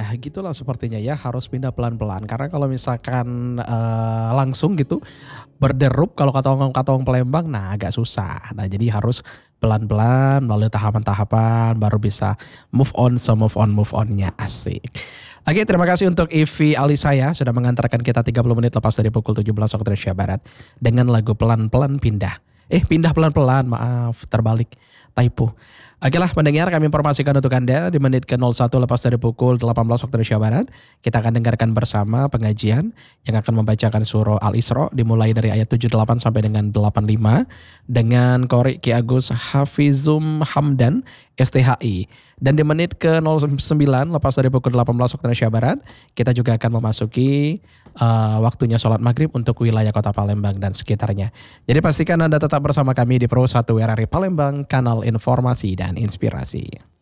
Ya gitulah sepertinya ya, harus pindah pelan-pelan karena kalau misalkan, langsung gitu berderup kalau kata orang Palembang, nah agak susah. Nah jadi harus pelan-pelan melalui tahapan-tahapan baru bisa move on-nya, asik. Oke, terima kasih untuk Ivi Alisa ya sudah mengantarkan kita 30 menit lepas dari pukul 17 waktu Indonesia Barat dengan lagu Pelan-Pelan Pindah. Pindah pelan-pelan, maaf terbalik, typo. Oke lah pendengar, kami informasikan untuk Anda di menit ke-01 lepas dari pukul 18 waktu Indonesia Barat. Kita akan dengarkan bersama pengajian yang akan membacakan surah Al-Isra dimulai dari ayat 78 sampai dengan 85 dengan Qori Ki Agus Hafizum Hamdan STHI. Dan di menit ke-09 lepas dari pukul 18 waktu Indonesia Barat, kita juga akan memasuki waktunya sholat maghrib untuk wilayah kota Palembang dan sekitarnya. Jadi pastikan Anda tetap bersama kami di Pro 1 RRI Palembang, kanal informasi dan inspirasi.